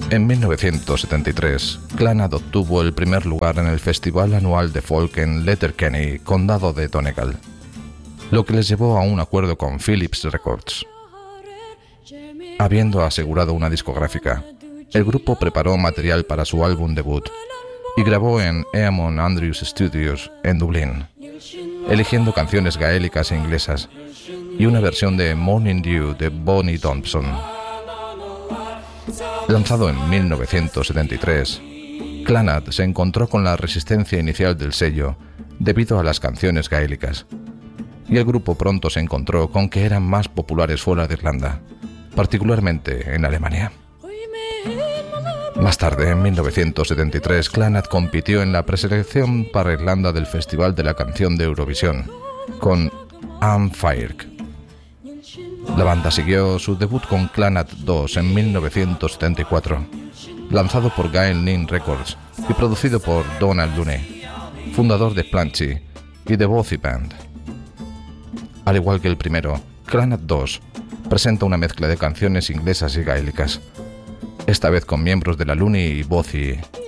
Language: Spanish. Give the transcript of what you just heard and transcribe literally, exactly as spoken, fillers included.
En mil novecientos setenta y tres, Clannad obtuvo el primer lugar en el Festival Anual de Folk en Letterkenny, Condado de Donegal, lo que les llevó a un acuerdo con Philips Records. Habiendo asegurado una discográfica, el grupo preparó material para su álbum debut y grabó en Eamon Andrews Studios en Dublín, eligiendo canciones gaélicas e inglesas y una versión de Morning Dew de Bonnie Thompson. Lanzado en mil novecientos setenta y tres, Clannad se encontró con la resistencia inicial del sello debido a las canciones gaélicas, y el grupo pronto se encontró con que eran más populares fuera de Irlanda, particularmente en Alemania. Más tarde, en mil novecientos setenta y tres, Clannad compitió en la preselección para Irlanda del Festival de la Canción de Eurovisión, con I'm Fire. La banda siguió su debut con Clannad dos en mil novecientos setenta y cuatro, lanzado por Gael Lynn Records y producido por Donald Looney, fundador de Planchy y The Bothy Band. Al igual que el primero, Clannad dos presenta una mezcla de canciones inglesas y gaélicas, esta vez con miembros de la Looney y Bothy